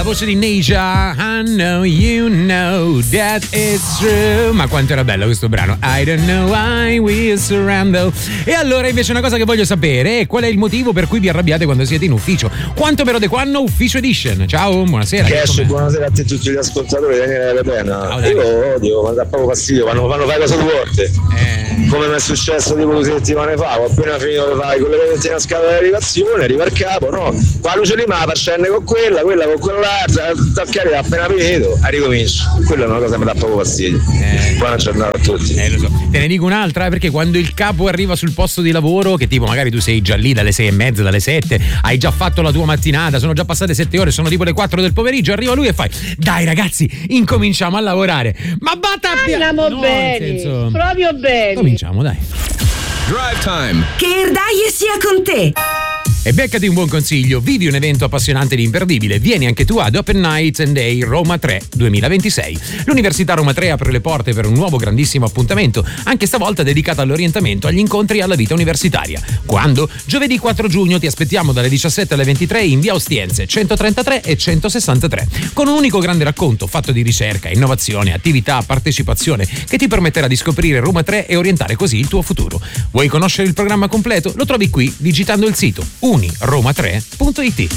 la voce di Neja. I know you know that it's true. Ma quanto era bello questo brano. I don't know why we surrender. E allora invece una cosa che voglio sapere è qual è il motivo per cui vi arrabbiate quando siete in ufficio. Quanto però de quando Ufficio Edition. Ciao, buonasera. Buonasera a te, tutti gli ascoltatori. Daniele Le Pen. Io odio, mi dà proprio fastidio quando fanno fare cose forti. Come mi è successo tipo 2 settimane fa, ho appena finito di fare quelle che a scala di arrivazione, arriva il capo, no, qua luce di mappa scende con quella con quell'altra, taccare appena finito, ricomincio. Quella è una cosa che mi dà proprio fastidio. Buona giornata a tutti. Lo so. Te ne dico un'altra, perché quando il capo arriva sul posto di lavoro, che tipo magari tu sei già lì dalle 6:30, dalle 7, hai già fatto la tua mattinata, sono già passate 7 ore, sono tipo le 4 del pomeriggio, arriva lui e fai: dai ragazzi, incominciamo a lavorare. Ma andiamo bene, proprio bene. Cominciamo, dai. Drive Time. Che Erdaie sia con te. E beccati un buon consiglio, vivi un evento appassionante ed imperdibile, vieni anche tu ad Open Nights and Day Roma 3 2026. L'Università Roma 3 apre le porte per un nuovo grandissimo appuntamento, anche stavolta dedicato all'orientamento, agli incontri e alla vita universitaria. Quando? Giovedì 4 giugno ti aspettiamo dalle 17 alle 23 in via Ostiense 133 e 163, con un unico grande racconto fatto di ricerca, innovazione, attività, partecipazione, che ti permetterà di scoprire Roma 3 e orientare così il tuo futuro. Vuoi conoscere il programma completo? Lo trovi qui digitando il sito uniroma3.it.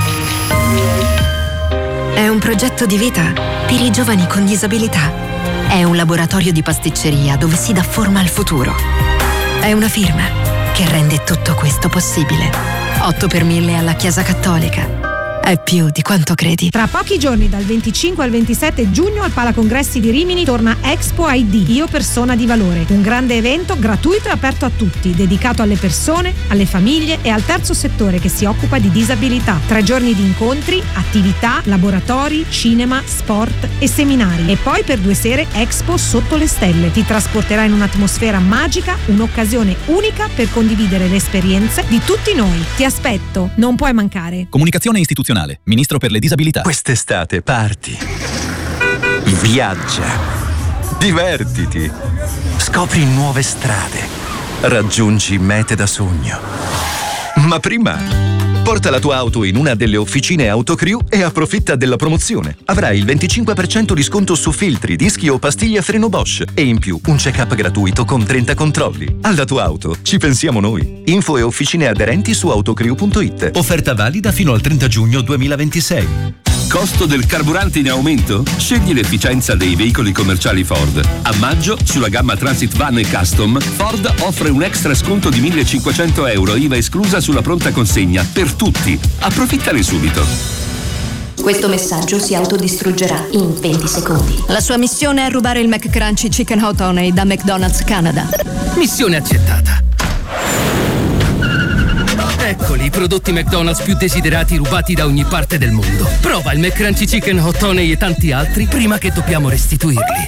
È un progetto di vita per i giovani con disabilità. È un laboratorio di pasticceria dove si dà forma al futuro. È una firma che rende tutto questo possibile. 8 per 1000 alla Chiesa Cattolica. È più di quanto credi. Tra pochi giorni, dal 25 al 27 giugno, al Palacongressi di Rimini torna Expo ID, Io Persona di Valore. Un grande evento gratuito e aperto a tutti, dedicato alle persone, alle famiglie e al terzo settore che si occupa di disabilità. 3 giorni di incontri, attività, laboratori, cinema, sport e seminari. E poi per 2 sere Expo sotto le stelle. Ti trasporterà in un'atmosfera magica, un'occasione unica per condividere le esperienze di tutti noi. Ti aspetto, non puoi mancare. Comunicazione istituzionale. Ministro per le disabilità. Quest'estate parti, viaggia, divertiti, scopri nuove strade, raggiungi mete da sogno. Ma prima, porta la tua auto in una delle officine Autocrew e approfitta della promozione. Avrai il 25% di sconto su filtri, dischi o pastiglie a freno Bosch e in più un check-up gratuito con 30 controlli. Alla tua auto ci pensiamo noi. Info e officine aderenti su autocrew.it. Offerta valida fino al 30 giugno 2026. Costo del carburante in aumento? Scegli l'efficienza dei veicoli commerciali Ford. A maggio, sulla gamma Transit Van e Custom, Ford offre un extra sconto di €1.500, IVA esclusa sulla pronta consegna, per tutti. Approfittane subito. Questo messaggio si autodistruggerà in 20 secondi. La sua missione è rubare il McCrunchy Chicken Hot Honey da McDonald's Canada. Missione accettata. Eccoli i prodotti McDonald's più desiderati rubati da ogni parte del mondo. Prova il McCrunchy Chicken Hot Honey e tanti altri prima che dobbiamo restituirli.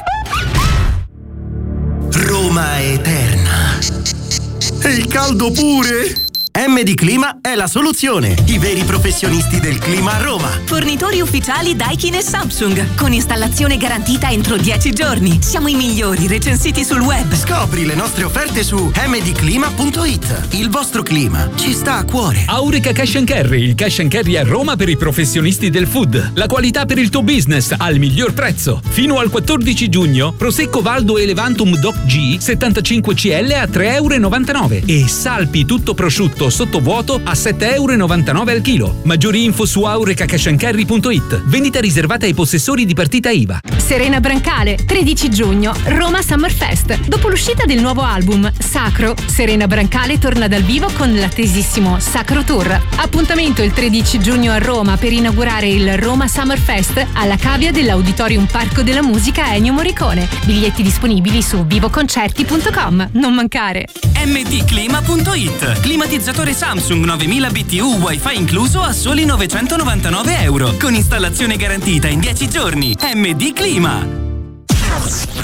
Roma eterna. E il caldo pure. MD Clima è la soluzione. I veri professionisti del clima a Roma. Fornitori ufficiali Daikin e Samsung, con installazione garantita entro 10 giorni. Siamo i migliori recensiti sul web. Scopri le nostre offerte su mdclima.it. Il vostro clima ci sta a cuore. Aurica Cash and Carry, il cash and carry a Roma per i professionisti del food. La qualità per il tuo business al miglior prezzo. Fino al 14 giugno, Prosecco Valdo e Levantum Doc G 75 CL a €3,99 e Salpi tutto prosciutto sottovuoto a €7,99 al chilo. Maggiori info su aurecacashandcarry.it. Vendita riservata ai possessori di partita IVA. Serena Brancale, 13 giugno, Roma Summer Fest. Dopo l'uscita del nuovo album Sacro, Serena Brancale torna dal vivo con l'attesissimo Sacro Tour. Appuntamento il 13 giugno a Roma per inaugurare il Roma Summer Fest alla cavia dell'Auditorium Parco della Musica Ennio Morricone. Biglietti disponibili su vivoconcerti.com. Non mancare. mdclima.it. Climatizzatore Samsung 9000 BTU Wi-Fi incluso a soli €999, con installazione garantita in 10 giorni. MD Clima.